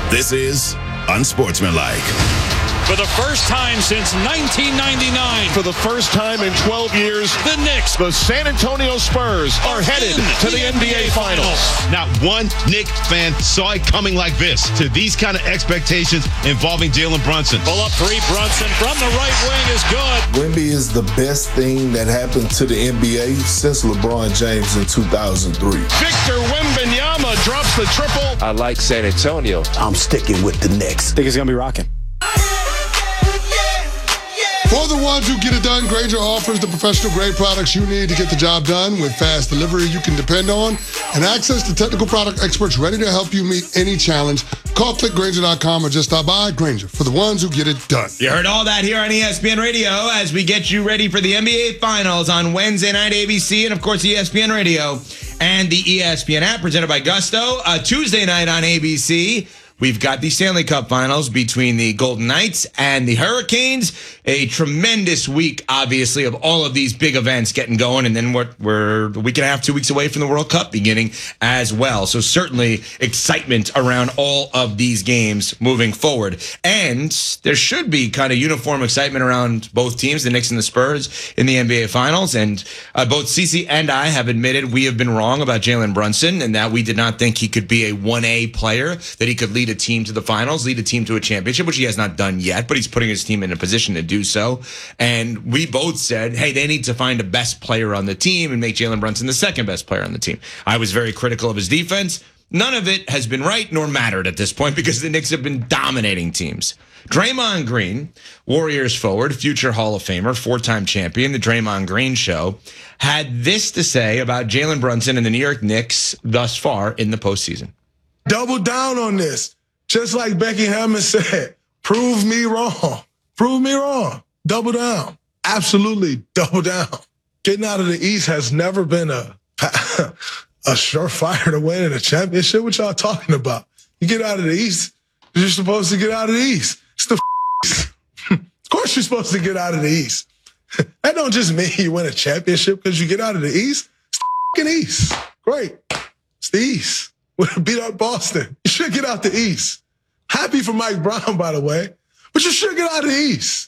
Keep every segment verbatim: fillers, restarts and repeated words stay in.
This is Unsportsmanlike. For the first time since nineteen ninety-nine. For the first time in twelve years, the Knicks, the San Antonio Spurs, are headed to the, the N B A Finals. Not one Knicks fan saw it coming like this. To these kind of expectations involving Jalen Brunson. Pull up three, Brunson from the right wing is good. Wemby is the best thing that happened to the N B A since LeBron James in two thousand three. Victor Wembanyama drops the triple. I like San Antonio. I'm sticking with the Knicks. I think it's going to be rocking. For the ones who get it done, Grainger offers the professional grade products you need to get the job done with fast delivery you can depend on and access to technical product experts ready to help you meet any challenge. Call click grainger dot com or just stop by. Grainger, for the ones who get it done. You heard all that here on E S P N Radio as we get you ready for the N B A Finals on Wednesday night A B C and, of course, E S P N Radio and the E S P N app presented by Gusto. Uh, Tuesday night on A B C. We've got the Stanley Cup Finals between the Golden Knights and the Hurricanes. A tremendous week, obviously, of all of these big events getting going. And then we're, we're a week and a half, two weeks away from the World Cup beginning as well. So certainly excitement around all of these games moving forward. And there should be kind of uniform excitement around both teams, the Knicks and the Spurs, in the N B A Finals. And uh, both Cece and I have admitted we have been wrong about Jalen Brunson and that we did not think he could be a one A player, that he could lead a team to the finals, lead a team to a championship, which he has not done yet, but he's putting his team in a position to do so. And we both said, hey, they need to find a best player on the team and make Jalen Brunson the second best player on the team. I was very critical of his defense. None of it has been right nor mattered at this point because the Knicks have been dominating teams. Draymond Green, Warriors forward, future Hall of Famer, four-time champion, the Draymond Green Show, had this to say about Jalen Brunson and the New York Knicks thus far in the postseason. Double down on this. Just like Becky Hammond said, prove me wrong. Prove me wrong. Double down. Absolutely double down. Getting out of the East has never been a, a surefire to win in a championship. What y'all talking about? You get out of the East, you're supposed to get out of the East. It's the East. Of course you're supposed to get out of the East. That don't just mean you win a championship because you get out of the East. It's the fucking East. Great. It's the East. Beat up Boston. You should get out the East. Happy for Mike Brown, by the way. But you should get out of the East.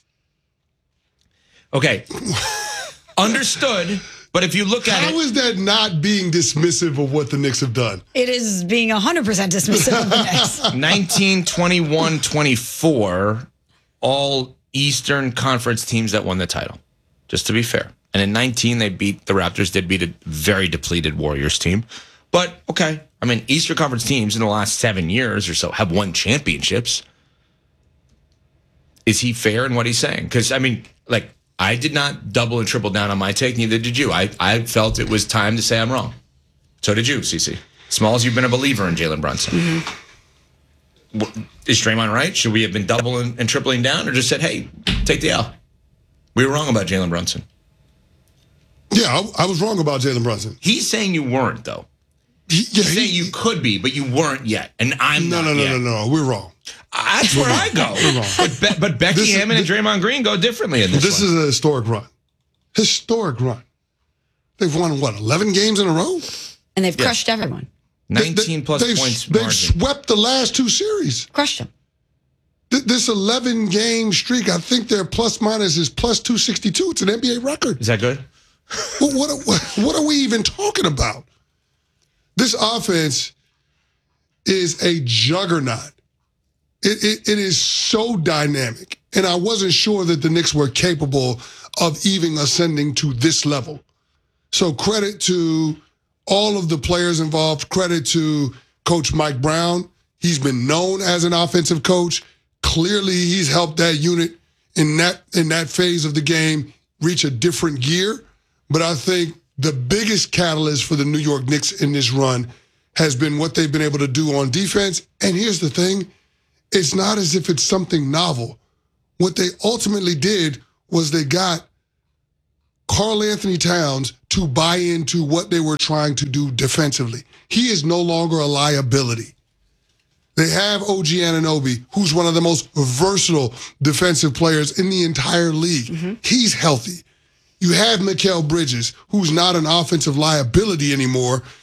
Okay. Understood. But if you look at How it. How is that not being dismissive of what the Knicks have done? It is being one hundred percent dismissive of the Knicks. nineteen, twenty-one, twenty-four, all Eastern Conference teams that won the title, just to be fair. And in nineteen, they beat, the Raptors did beat a very depleted Warriors team. But, okay, I mean, Eastern Conference teams in the last seven years or so have won championships. Is he fair in what he's saying? Because, I mean, like, I did not double and triple down on my take, neither did you. I, I felt it was time to say I'm wrong. So did you, Cece. Smalls, you've been a believer in Jalen Brunson. Mm-hmm. Is Draymond right? Should we have been doubling and tripling down or just said, hey, take the L? We were wrong about Jalen Brunson. Yeah, I, I was wrong about Jalen Brunson. He's saying you weren't, though. He, yeah, He's saying you could be, but you weren't yet, and I'm no, not no, no, yet. no, no, no. We're wrong. That's where I go. We're wrong. But, Be- but Becky this Hammond is, and Draymond Green go differently in this This one. is a historic run. Historic run. They've won, what, eleven games in a row? And they've Yeah. crushed everyone. nineteen they, plus they've, points They've margin. swept the last two series. Crushed them. Th- this eleven-game streak, I think their plus minus is plus two sixty-two. It's an N B A record. Is that good? Well, what, what, what are we even talking about? This offense is a juggernaut. It, it, it is so dynamic. And I wasn't sure that the Knicks were capable of even ascending to this level. So credit to all of the players involved. Credit to Coach Mike Brown. He's been known as an offensive coach. Clearly, he's helped that unit in that in that phase of the game reach a different gear. But I think the biggest catalyst for the New York Knicks in this run has been what they've been able to do on defense. And here's the thing. It's not as if it's something novel. What they ultimately did was they got Karl Anthony Towns to buy into what they were trying to do defensively. He is no longer a liability. They have O G Anunoby, who's one of the most versatile defensive players in the entire league. Mm-hmm. He's healthy. You have Mikal Bridges, who's not an offensive liability anymore.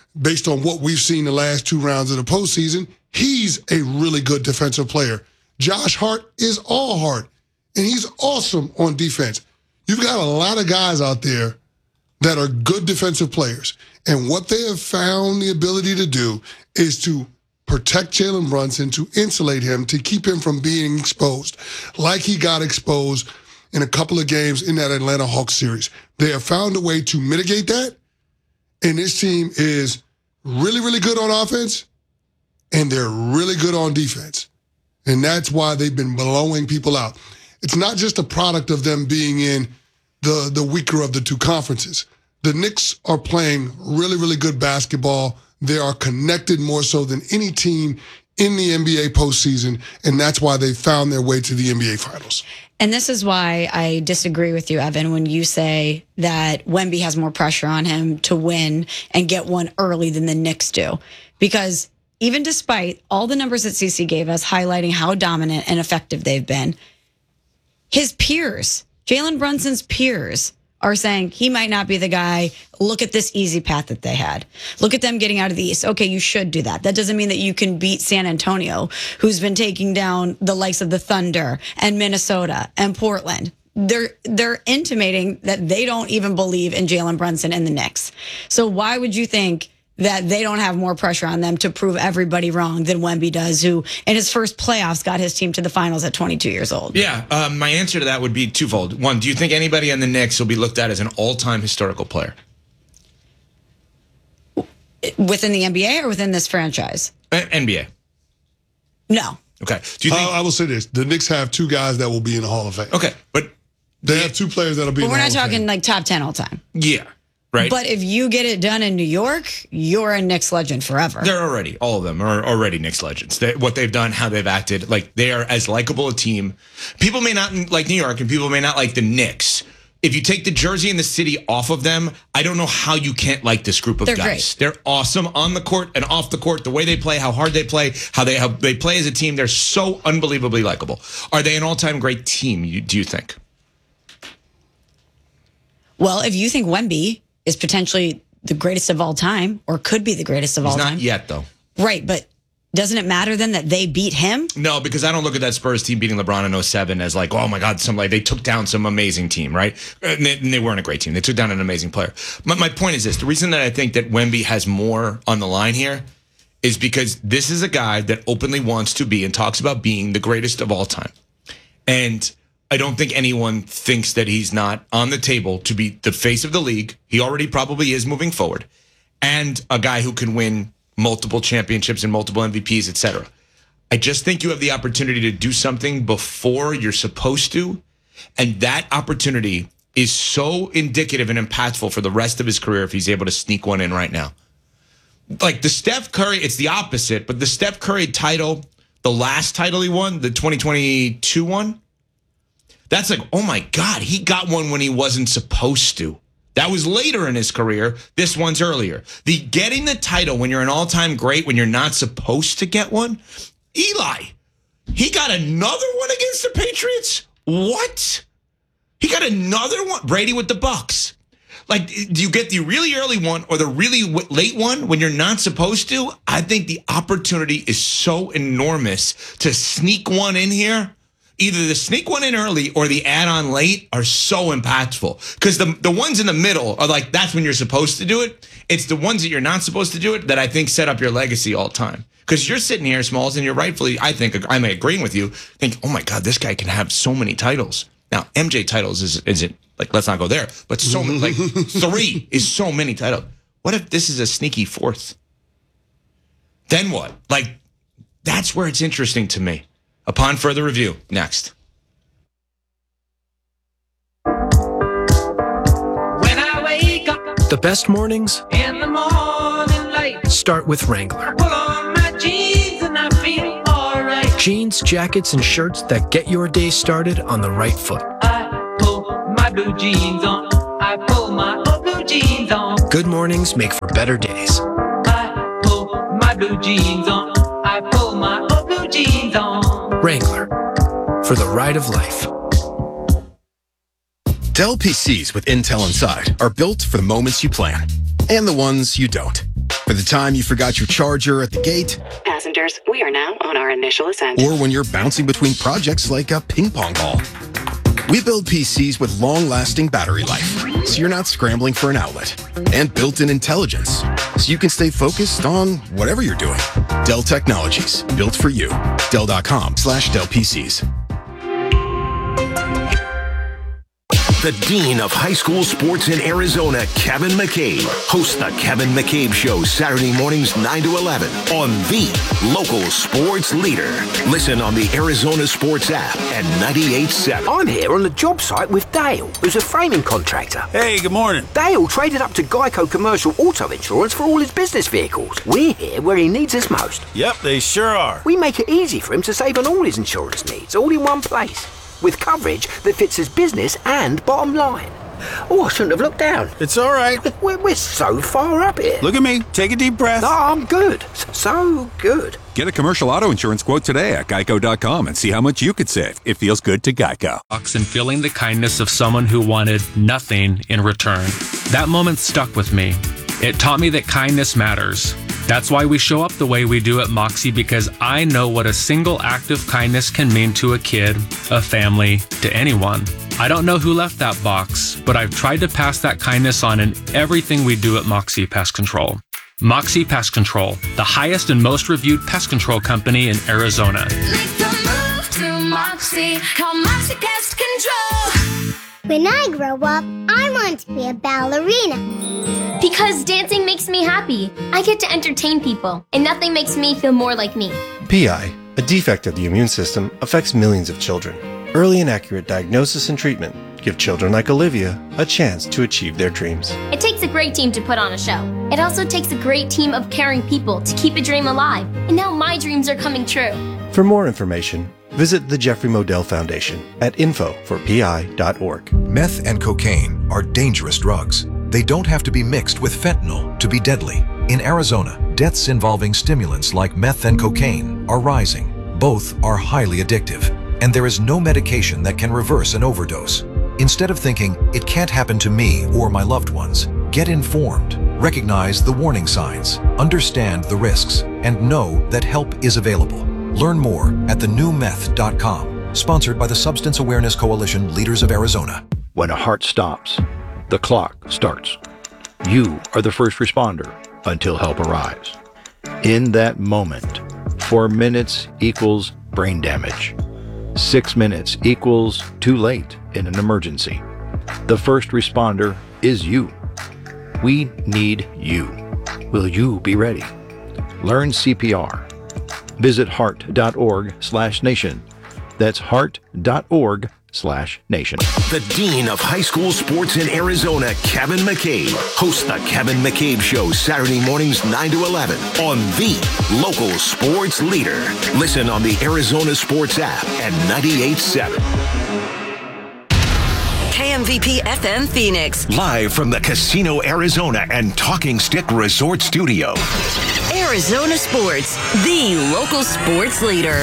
based on what we've seen the last two rounds of the postseason, he's a really good defensive player. Josh Hart is all heart, and he's awesome on defense. You've got a lot of guys out there that are good defensive players, and what they have found the ability to do is to protect Jalen Brunson, to insulate him, to keep him from being exposed, like he got exposed in a couple of games in that Atlanta Hawks series. They have found a way to mitigate that, and this team is really, really good on offense, and they're really good on defense. And that's why they've been blowing people out. It's not just a product of them being in the, the weaker of the two conferences. The Knicks are playing really, really good basketball. They are connected more so than any team in the N B A postseason, and that's why they found their way to the N B A Finals. And this is why I disagree with you, Evan, when you say that Wemby has more pressure on him to win and get one early than the Knicks do. Because even despite all the numbers that C C gave us highlighting how dominant and effective they've been, his peers, Jalen Brunson's peers, are saying he might not be the guy. Look at this easy path that they had. Look at them getting out of the East. Okay, you should do that. That doesn't mean that you can beat San Antonio, who's been taking down the likes of the Thunder and Minnesota and Portland. They're they're intimating that they don't even believe in Jalen Brunson and the Knicks. So why would you think that they don't have more pressure on them to prove everybody wrong than Wemby does, who in his first playoffs got his team to the finals at twenty-two years old? Yeah, um, my answer to that would be twofold. One, do you think anybody on the Knicks will be looked at as an all-time historical player? Within the N B A or within this franchise? Uh, N B A. No. Okay. Do you think? I, I will say this: the Knicks have two guys that will be in the Hall of Fame. Okay, but they yeah. have two players that'll be. But in we're the not Hall talking of Fame. like top ten all time. Yeah. Right. But if you get it done in New York, you're a Knicks legend forever. They're already, all of them are already Knicks legends. They, what they've done, how they've acted, like they are as likable a team. People may not like New York and people may not like the Knicks. If you take the jersey and the city off of them, I don't know how you can't like this group of They're guys. great. They're awesome on the court and off the court. The way they play, how hard they play, how they how they play as a team. They're so unbelievably likable. Are they an all-time great team, you, do you think? Well, if you think Wemby is potentially the greatest of all time, or could be the greatest of He's all not time. Not yet, though. Right, but doesn't it matter then that they beat him? No, because I don't look at that Spurs team beating LeBron in oh seven as like, oh my God, some like they took down some amazing team, right? And they, and they weren't a great team. They took down an amazing player. My, my point is this: the reason that I think that Wemby has more on the line here is because this is a guy that openly wants to be and talks about being the greatest of all time, and I don't think anyone thinks that he's not on the table to be the face of the league. He already probably is moving forward. And a guy who can win multiple championships and multiple M V Ps, et cetera. I just think you have the opportunity to do something before you're supposed to. And that opportunity is so indicative and impactful for the rest of his career if he's able to sneak one in right now. Like the Steph Curry, it's the opposite, but the Steph Curry title, the last title he won, the twenty twenty-two one, that's like, oh my God, he got one when he wasn't supposed to. That was later in his career. This one's earlier. The getting the title when you're an all-time great, when you're not supposed to get one. Eli, he got another one against the Patriots? What? He got another one? Brady with the Bucks. Like, do you get the really early one or the really late one when you're not supposed to? I think the opportunity is so enormous to sneak one in here. Either the sneak one in early or the add-on late are so impactful. Because the, the ones in the middle are like, that's when you're supposed to do it. It's the ones that you're not supposed to do it that I think set up your legacy all the time. Because you're sitting here, Smalls, and you're rightfully, I think, I'm agreeing with you, think, oh my God, this guy can have so many titles. Now, M J titles is, isn't, like, let's not go there. But so many, like, three is so many titles. What if this is a sneaky fourth? Then what? Like, that's where it's interesting to me. Upon further review, next. When I wake up, the best mornings in the morning light start with Wrangler. Pull on my jeans and I feel all right. Jeans, jackets, and shirts that get your day started on the right foot. I pull my blue jeans on. I pull my old blue jeans on. Good mornings make for better days. I pull my blue jeans on. I pull my old blue jeans on. Wrangler, for the ride of life. Dell P Cs with Intel inside are built for the moments you plan and the ones you don't. For the time you forgot your charger at the gate. Passengers, we are now on our initial ascent. Or when you're bouncing between projects like a ping pong ball. We build P Cs with long-lasting battery life, so you're not scrambling for an outlet. And built-in intelligence, so you can stay focused on whatever you're doing. Dell Technologies, built for you. Dell.com slash Dell PCs. The Dean of High School Sports in Arizona, Kevin McCabe, hosts the Kevin McCabe Show Saturday mornings nine to eleven on the local sports leader. Listen on the Arizona Sports app at ninety-eight point seven. I'm here on the job site with Dale, who's a framing contractor. Hey, good morning. Dale traded up to Geico Commercial Auto Insurance for all his business vehicles. We're here where he needs us most. Yep, they sure are. We make it easy for him to save on all his insurance needs, all in one place, with coverage that fits his business and bottom line. Oh, I shouldn't have looked down. It's all right. We're, we're so far up here. Look at me. Take a deep breath. No, I'm good. So good. Get a commercial auto insurance quote today at geico dot com and see how much you could save. It feels good to Geico. And feeling the kindness of someone who wanted nothing in return. That moment stuck with me. It taught me that kindness matters. That's why we show up the way we do at Moxie, because I know what a single act of kindness can mean to a kid, a family, to anyone. I don't know who left that box, but I've tried to pass that kindness on in everything we do at Moxie Pest Control. Moxie Pest Control, the highest and most reviewed pest control company in Arizona. Make the move to Moxie, call Moxie Pest Control. When I grow up, I want to be a ballerina. Because dancing makes me happy. I get to entertain people, and nothing makes me feel more like me. P I, a defect of the immune system, affects millions of children. Early and accurate diagnosis and treatment give children like Olivia a chance to achieve their dreams. It takes a great team to put on a show. It also takes a great team of caring people to keep a dream alive. And now my dreams are coming true. For more information, visit the Jeffrey Modell Foundation at info for P I dot org. Meth and cocaine are dangerous drugs. They don't have to be mixed with fentanyl to be deadly. In Arizona, deaths involving stimulants like meth and cocaine are rising. Both are highly addictive, and there is no medication that can reverse an overdose. Instead of thinking, it can't happen to me or my loved ones, get informed, recognize the warning signs, understand the risks, and know that help is available. Learn more at the new meth dot com, sponsored by the Substance Awareness Coalition Leaders of Arizona. When a heart stops, the clock starts. You are the first responder until help arrives. In that moment, four minutes equals brain damage. Six minutes equals too late in an emergency. The first responder is you. We need you. Will you be ready? Learn C P R. Visit heart dot org slash nation. That's heart dot org slash nation. The Dean of High School Sports in Arizona, Kevin McCabe, hosts the Kevin McCabe Show Saturday mornings nine to eleven on the local sports leader. Listen on the Arizona Sports app at ninety-eight point seven. K M V P F M Phoenix. Live from the Casino Arizona and Talking Stick Resort Studio. Arizona Sports, the local sports leader.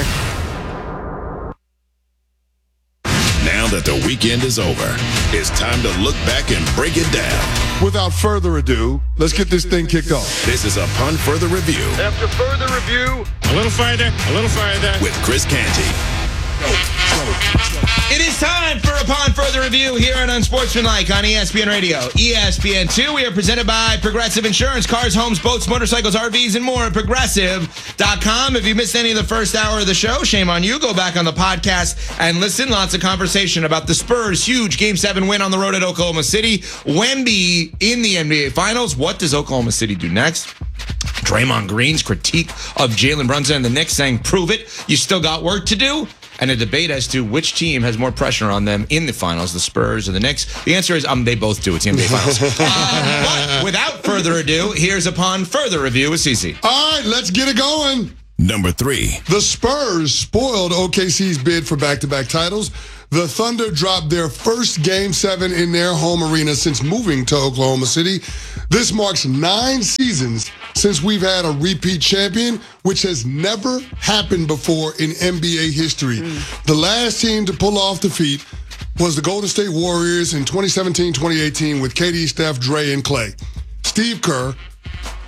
Now that the weekend is over, it's time to look back and break it down. Without further ado, let's get this thing kicked off. This is Upon Further Review. After further review, a little farther, a little farther. With Chris Canty. It is time for Upon Further Review here on Unsportsmanlike on E S P N Radio. E S P N two, we are presented by Progressive Insurance. Cars, homes, boats, motorcycles, R Vs, and more at progressive dot com. If you missed any of the first hour of the show, shame on you. Go back on the podcast and listen. Lots of conversation about the Spurs' huge Game seven win on the road at Oklahoma City. Wemby in the N B A Finals. What does Oklahoma City do next? Draymond Green's critique of Jalen Brunson and the Knicks, saying, prove it, you still got work to do. And a debate as to which team has more pressure on them in the finals, the Spurs or the Knicks. The answer is um, they both do. It's the N B A Finals. uh, but without further ado, here's Upon Further Review with Cece. All right, let's get it going. Number three. The Spurs spoiled O K C's bid for back-to-back titles. The Thunder dropped their first Game seven in their home arena since moving to Oklahoma City. This marks nine seasons since we've had a repeat champion, which has never happened before in N B A history. Mm. The last team to pull off the feat was the Golden State Warriors in twenty seventeen twenty eighteen with K D, Steph, Dre, and Clay. Steve Kerr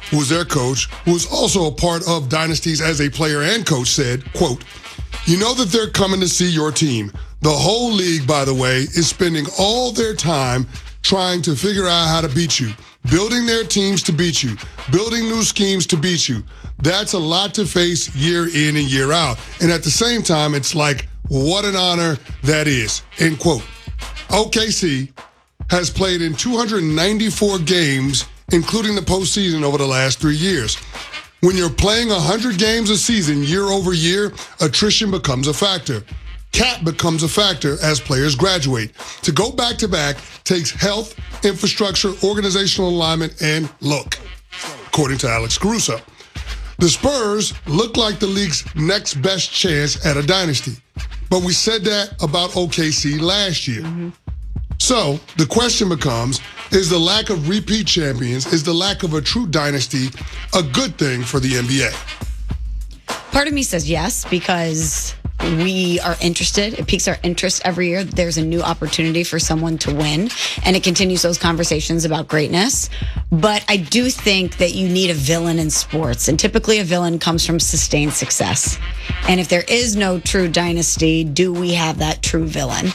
who was their coach, who was also a part of dynasties as a player and coach, said, quote, "You know that they're coming to see your team. The whole league, by the way, is spending all their time trying to figure out how to beat you, building their teams to beat you, building new schemes to beat you. That's a lot to face year in and year out. And at the same time, it's like, what an honor that is," end quote. O K C has played in two hundred ninety-four games, including the postseason, over the last three years. When you're playing one hundred games a season year over year, attrition becomes a factor. Cap becomes a factor as players graduate. To go back-to-back takes health, infrastructure, organizational alignment, and luck, according to Alex Caruso. The Spurs look like the league's next best chance at a dynasty. But we said that about O K C last year. Mm-hmm. So the question becomes, is the lack of repeat champions, is the lack of a true dynasty a good thing for the N B A? Part of me says yes, because we are interested. It piques our interest every year. There's a new opportunity for someone to win, and it continues those conversations about greatness. But I do think that you need a villain in sports, and typically a villain comes from sustained success. And if there is no true dynasty, do we have that true villain?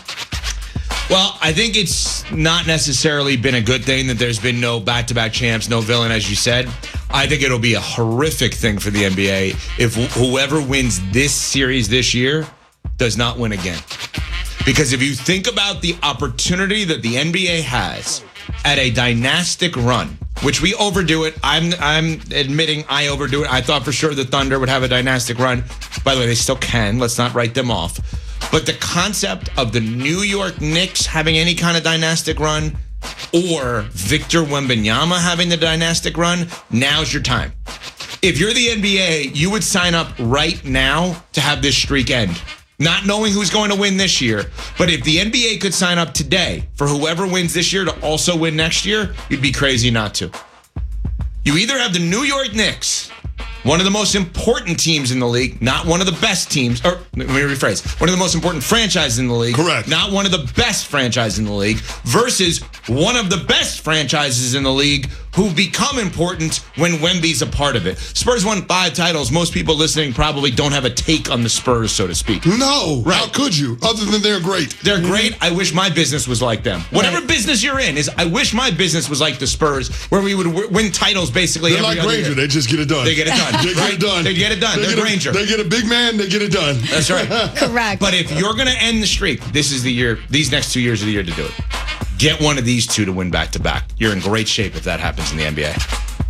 Well, I think it's not necessarily been a good thing that there's been no back-to-back champs, no villain, as you said. I think it'll be a horrific thing for the N B A if wh- whoever wins this series this year does not win again. Because if you think about the opportunity that the N B A has at a dynastic run, which we overdo it. I'm I'm admitting I overdo it. I thought for sure the Thunder would have a dynastic run. By the way, they still can. Let's not write them off. But the concept of the New York Knicks having any kind of dynastic run, or Victor Wembanyama having the dynastic run, now's your time. If you're the N B A, you would sign up right now to have this streak end. Not knowing who's going to win this year. But if the N B A could sign up today for whoever wins this year to also win next year, you'd be crazy not to. You either have the New York Knicks, one of the most important teams in the league, not one of the best teams, or let me rephrase, one of the most important franchises in the league. Correct. Not one of the best franchises in the league, versus one of the best franchises in the league who become important when Wemby's a part of it. Spurs won five titles. Most people listening probably don't have a take on the Spurs, so to speak. No. Right. How could you? Other than they're great. They're great. I wish my business was like them. Whatever Right. business you're in, is I wish my business was like the Spurs, where we would w- win titles basically They're every like other Granger. year. They just get it done. They get it done. They get Right? it done. They get it done. They They're get a- Granger. They get a big man, they get it done. That's right. Correct. But if you're going to end the streak, this is the year, these next two years are the year to do it. Get one of these two to win back to back. You're in great shape if that happens in the N B A.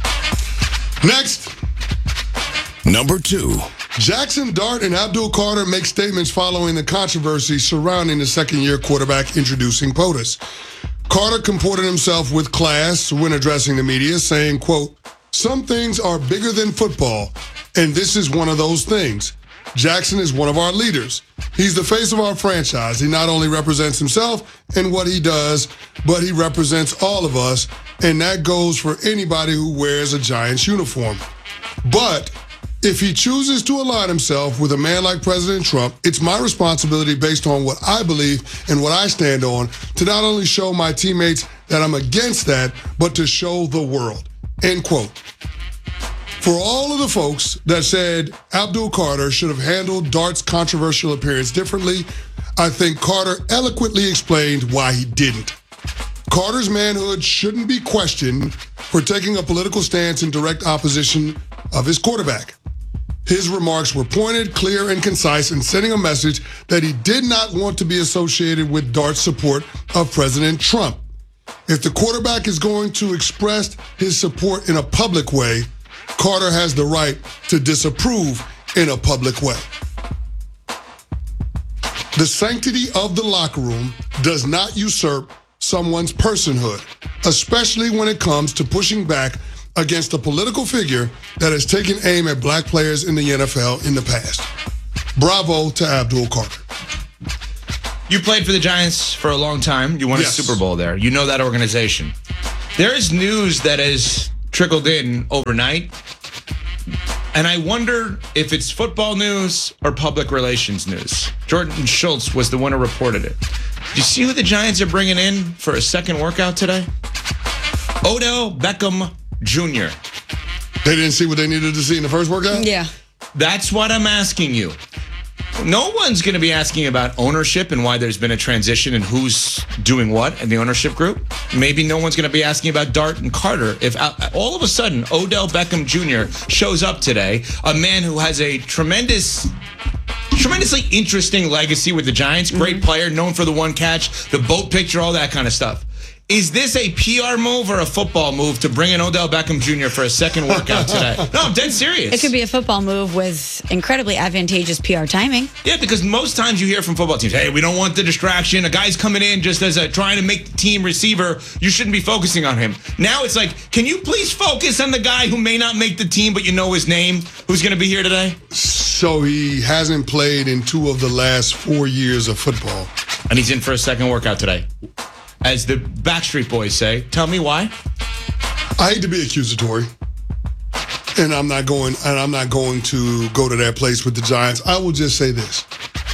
Next. Number two. Jackson Dart and Abdul Carter make statements following the controversy surrounding the second-year quarterback introducing POTUS. Carter comported himself with class when addressing the media, saying, quote, "Some things are bigger than football, and this is one of those things. Jackson is one of our leaders. He's the face of our franchise. He not only represents himself and what he does, but he represents all of us, and that goes for anybody who wears a Giants uniform. But if he chooses to align himself with a man like President Trump, it's my responsibility, based on what I believe and what I stand on, to not only show my teammates that I'm against that, but to show the world." End quote. For all of the folks that said Abdul Carter should have handled Dart's controversial appearance differently, I think Carter eloquently explained why he didn't. Carter's manhood shouldn't be questioned for taking a political stance in direct opposition of his quarterback. His remarks were pointed, clear, and concise, and sending a message that he did not want to be associated with Dart's support of President Trump. If the quarterback is going to express his support in a public way, Carter has the right to disapprove in a public way. The sanctity of the locker room does not usurp someone's personhood, especially when it comes to pushing back against a political figure that has taken aim at black players in the N F L in the past. Bravo to Abdul Carter. You played for the Giants for a long time. You won Yes. a Super Bowl there. You know that organization. There is news that has trickled in overnight, and I wonder if it's football news or public relations news. Jordan Schultz was the one who reported it. Do you see who the Giants are bringing in for a second workout today? Odell Beckham Junior They didn't see what they needed to see in the first workout? Yeah. That's what I'm asking you. No one's going to be asking about ownership and why there's been a transition and who's doing what in the ownership group. Maybe no one's going to be asking about Dart and Carter. If uh, all of a sudden Odell Beckham Junior shows up today, a man who has a tremendous... tremendously interesting legacy with the Giants. Great mm-hmm. player, known for the one catch, the boat picture, all that kind of stuff. Is this a P R move or a football move to bring in Odell Beckham Junior for a second workout today? No, I'm dead serious. It could be a football move with incredibly advantageous P R timing. Yeah, because most times you hear from football teams, hey, we don't want the distraction. A guy's coming in just as a trying to make the team receiver. You shouldn't be focusing on him. Now it's like, can you please focus on the guy who may not make the team, but you know his name, who's going to be here today? So he hasn't played in two of the last four years of football. And he's in for a second workout today. As the Backstreet Boys say, tell me why. I hate to be accusatory, and I'm not going. And I'm not going to go to that place with the Giants. I will just say this: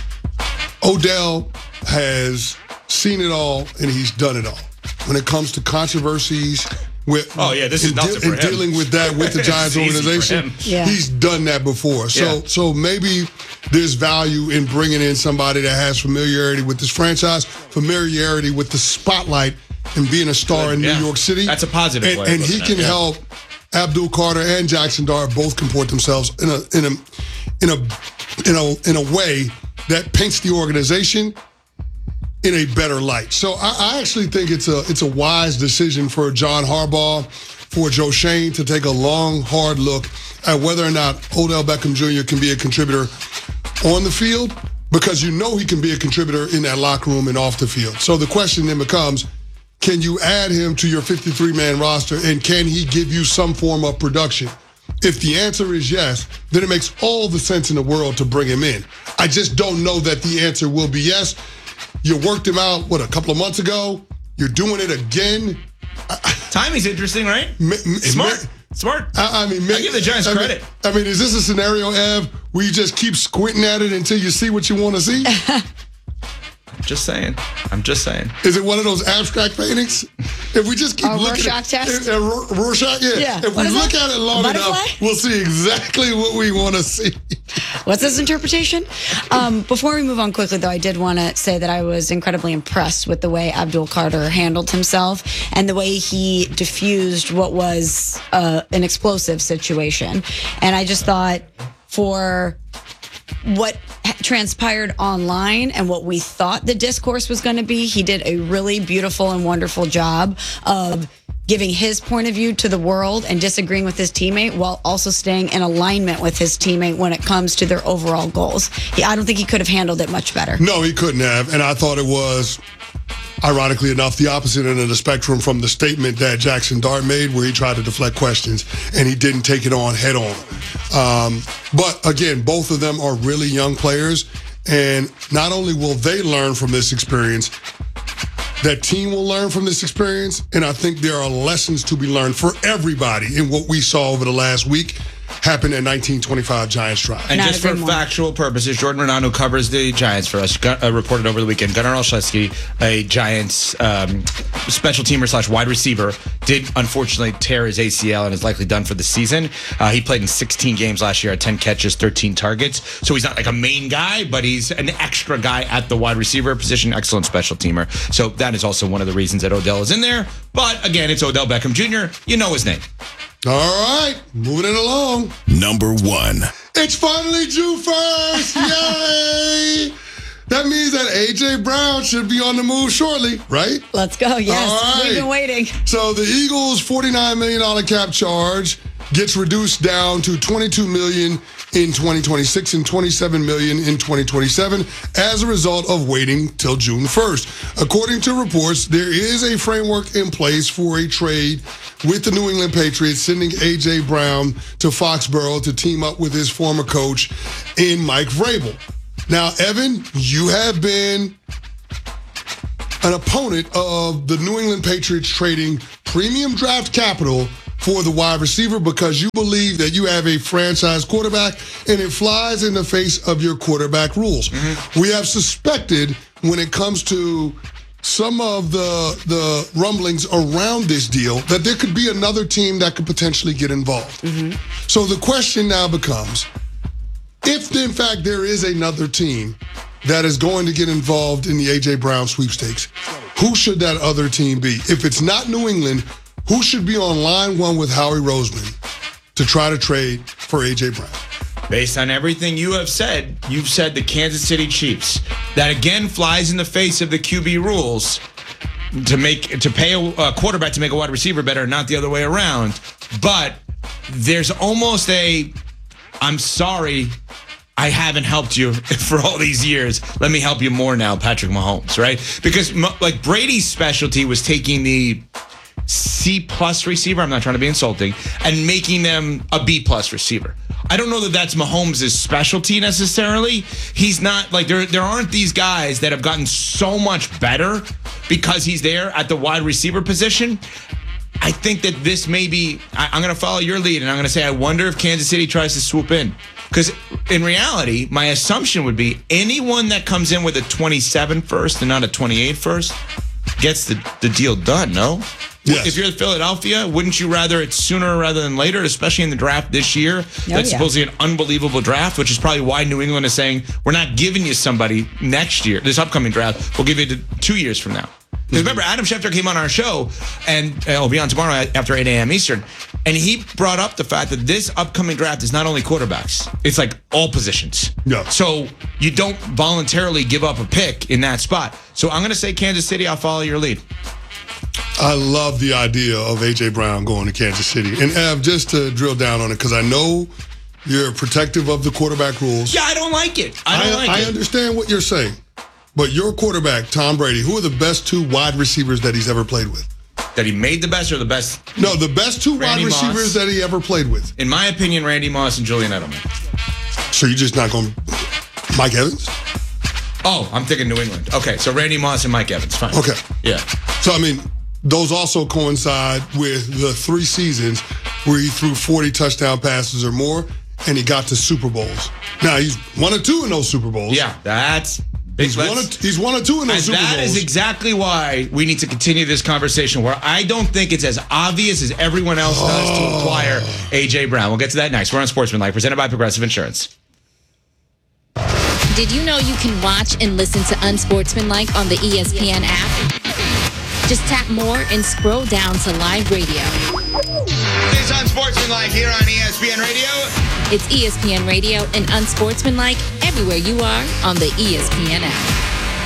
Odell has seen it all, and he's done it all. When it comes to controversies, with oh yeah, this is nothing de- for him. Dealing with that with the Giants organization, yeah. he's done that before. So, Yeah. so maybe there's value in bringing in somebody that has familiarity with this franchise, familiarity with the spotlight, and being a star Good, in yeah. New York City. That's a positive And, way of and he looking can at it, yeah. help Abdul Carter and Jackson Dart both comport themselves in a in a in a in a in a way that paints the organization in a better light. So I, I actually think it's a it's a wise decision for John Harbaugh, for Joe Schoen to take a long, hard look at whether or not Odell Beckham Junior can be a contributor on the field, because you know he can be a contributor in that locker room and off the field. So the question then becomes, can you add him to your fifty-three man roster, and can he give you some form of production? If the answer is yes, then it makes all the sense in the world to bring him in. I just don't know that the answer will be yes. You worked him out, what, a couple of months ago? You're doing it again? Timing's interesting, right? Ma- ma- Smart. Smart. I, I mean, ma- I give the Giants I mean- credit. I mean, is this a scenario, Ev, where you just keep squinting at it until you see what you want to see? Just saying. I'm just saying. Is it one of those abstract paintings? If we just keep A looking Rorschach at test? Uh, uh, Rorschach, yeah. Yeah. If What we is look that? at it long Butterfly? enough, we'll see exactly what we want to see. What's this interpretation? Um, before we move on quickly, though, I did want to say that I was incredibly impressed with the way Abdul Carter handled himself and the way he diffused what was uh, an explosive situation. And I just thought for what transpired online and what we thought the discourse was going to be, he did a really beautiful and wonderful job of giving his point of view to the world and disagreeing with his teammate while also staying in alignment with his teammate when it comes to their overall goals. He, I don't think he could have handled it much better. No, he couldn't have. And I thought it was, ironically enough, the opposite end of the spectrum from the statement that Jackson Dart made, where he tried to deflect questions and he didn't take it on head on. Um, but again, both of them are really young players. And not only will they learn from this experience, that team will learn from this experience. And I think there are lessons to be learned for everybody in what we saw over the last week happened at nineteen twenty-five Giants Drive. And Not just for everyone. factual purposes, Jordan Renan, who covers the Giants for us, got, uh, reported over the weekend, Gunnar Olszewski, a Giants um, special teamer slash wide receiver, did unfortunately tear his A C L and is likely done for the season. Uh, he played in sixteen games last year, had ten catches, thirteen targets. So he's not like a main guy, but he's an extra guy at the wide receiver position. Excellent special teamer. So that is also one of the reasons that Odell is in there. But again, it's Odell Beckham Junior You know his name. All right, moving it along. Number one. It's finally June first. Yay! That means that A J Brown should be on the move shortly, right? Let's go. Yes, All right. we've been waiting. So the Eagles' forty-nine million dollars cap charge gets reduced down to twenty-two million dollars in twenty twenty-six and twenty-seven million dollars in twenty twenty-seven as a result of waiting till June first. According to reports, there is a framework in place for a trade with the New England Patriots, sending A J Brown to Foxborough to team up with his former coach in Mike Vrabel. Now, Evan, you have been an opponent of the New England Patriots trading premium draft capital for the wide receiver because you believe that you have a franchise quarterback and it flies in the face of your quarterback rules. Mm-hmm. We have suspected when it comes to some of the the rumblings around this deal that there could be another team that could potentially get involved. Mm-hmm. So the question now becomes, if in fact there is another team that is going to get involved in the A J. Brown sweepstakes, who should that other team be? If it's not New England, who should be on line one with Howie Roseman to try to trade for A J. Brown? Based on everything you have said, you've said the Kansas City Chiefs. That again flies in the face of the Q B rules to make to pay a, a quarterback to make a wide receiver better, not the other way around. But there's almost a, I'm sorry, I haven't helped you for all these years. Let me help you more now, Patrick Mahomes, right? Because like Brady's specialty was taking the C plus receiver, I'm not trying to be insulting, and making them a B plus receiver. I don't know that that's Mahomes' specialty necessarily. He's not like there. There aren't these guys that have gotten so much better because he's there at the wide receiver position. I think that this may be. I, I'm going to follow your lead, and I'm going to say I wonder if Kansas City tries to swoop in. Because in reality, my assumption would be anyone that comes in with a twenty-seven first and not a twenty-eight first gets the, the deal done, no? Yes. If you're Philadelphia, wouldn't you rather it sooner rather than later, especially in the draft this year? Oh, that's yeah. supposedly an unbelievable draft, which is probably why New England is saying, we're not giving you somebody next year, this upcoming draft. We'll give you to two years from now. Because remember, Adam Schefter came on our show, and uh, he'll be on tomorrow after eight a.m. Eastern, and he brought up the fact that this upcoming draft is not only quarterbacks, it's like all positions. Yeah. So you don't voluntarily give up a pick in that spot. So I'm going to say Kansas City, I'll follow your lead. I love the idea of A J. Brown going to Kansas City. And Ev, just to drill down on it, because I know you're protective of the quarterback rules. Yeah, I don't like it. I don't I, like I it. I understand what you're saying. But your quarterback, Tom Brady, who are the best two wide receivers that he's ever played with? That he made the best or the best? No, the best two Randy wide receivers Moss. that he ever played with. In my opinion, Randy Moss and Julian Edelman. So you're just not going Mike Evans? Oh, I'm thinking New England. Okay, so Randy Moss and Mike Evans. Fine. Okay. Yeah. So, I mean, those also coincide with the three seasons where he threw forty touchdown passes or more, and he got to Super Bowls. Now, he's one or two in those Super Bowls. Yeah, that's... He's one, or, he's one or two in those Super Bowls. That is exactly why we need to continue this conversation, where I don't think it's as obvious as everyone else oh. does to acquire A J. Brown. We'll get to that next. We're on Sportsmanlike, presented by Progressive Insurance. Did you know you can watch and listen to Unsportsmanlike on the E S P N app? Just tap more and scroll down to live radio. It's Unsportsmanlike here on E S P N Radio. It's E S P N Radio and Unsportsmanlike everywhere you are on the E S P N app.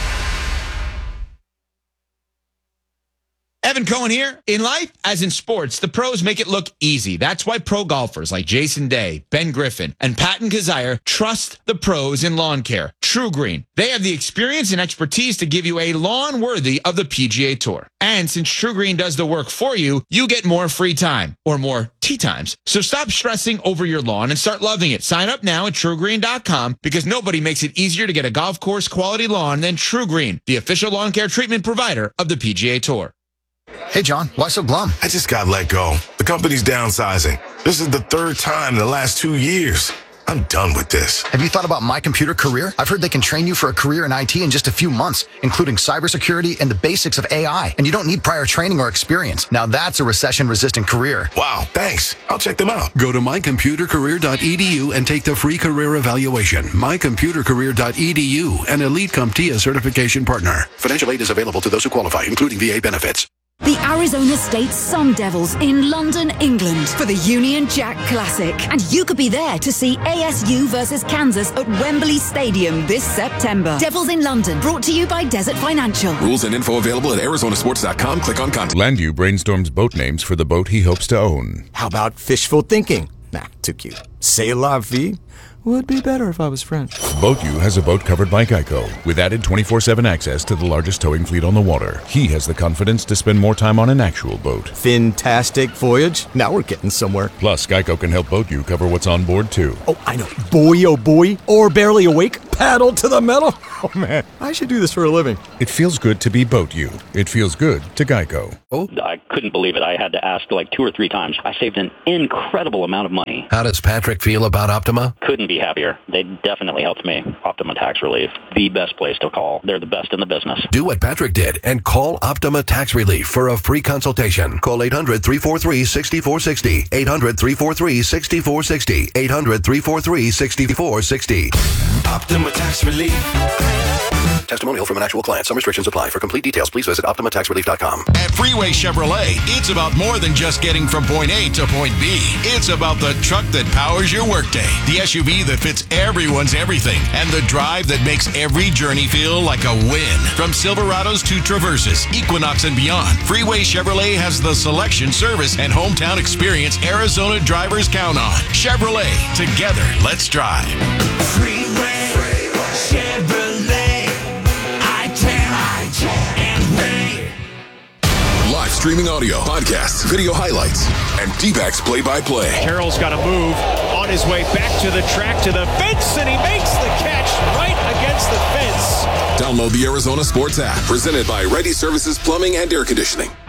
Evan Cohen here. In life, as in sports, the pros make it look easy. That's why pro golfers like Jason Day, Ben Griffin, and Patton Kazire trust the pros in lawn care. True Green. They have the experience and expertise to give you a lawn worthy of the P G A Tour. And since True Green does the work for you, you get more free time, or more tee times. So stop stressing over your lawn and start loving it. Sign up now at true green dot com, because nobody makes it easier to get a golf course quality lawn than True Green, the official lawn care treatment provider of the P G A Tour. Hey, John, why so glum? I just got let go. The company's downsizing. This is the third time in the last two years. I'm done with this. Have you thought about My Computer Career? I've heard they can train you for a career in I T in just a few months, including cybersecurity and the basics of A I. And you don't need prior training or experience. Now that's a recession-resistant career. Wow, thanks. I'll check them out. Go to my computer career dot e d u and take the free career evaluation. my computer career dot e d u, an Elite CompTIA certification partner. Financial aid is available to those who qualify, including V A benefits. The Arizona State Sun Devils in London, England for the Union Jack Classic. And you could be there to see A S U versus Kansas at Wembley Stadium this September. Devils in London, brought to you by Desert Financial. Rules and info available at arizona sports dot com. Click on contact. Landu brainstorms boat names for the boat he hopes to own. How about fishful thinking? Nah, too cute. C'est la vie. Would be better if I was French. BoatU has a boat covered by Geico, with added twenty-four seven access to the largest towing fleet on the water. He has the confidence to spend more time on an actual boat. Fantastic voyage. Now we're getting somewhere. Plus, Geico can help BoatU cover what's on board, too. Oh, I know. Boy, oh boy, or barely awake. Paddle to the metal? Oh, man. I should do this for a living. It feels good to be Boat You. It feels good to Geico. Oh. I couldn't believe it. I had to ask like two or three times. I saved an incredible amount of money. How does Patrick feel about Optima? Couldn't be happier. They definitely helped me. Optima Tax Relief. The best place to call. They're the best in the business. Do what Patrick did and call Optima Tax Relief for a free consultation. Call eight hundred, three four three, six four six zero. eight hundred, three four three, six four six zero. eight hundred, three four three, six four six zero. Optima Tax Relief. Testimonial from an actual client. Some restrictions apply. For complete details, please visit optima tax relief dot com. At Freeway Chevrolet, it's about more than just getting from point A to point B. It's about the truck that powers your workday, the S U V that fits everyone's everything, and the drive that makes every journey feel like a win. From Silverados to Traverses, Equinox, and beyond, Freeway Chevrolet has the selection, service, and hometown experience Arizona drivers count on. Chevrolet, together, let's drive. Freeway, Chevrolet. Live streaming audio, podcasts, video highlights, and D-backs play-by-play. Carroll's got to move on his way back to the track, to the fence, and he makes the catch right against the fence. Download the Arizona Sports app, presented by Ready Services Plumbing and Air Conditioning.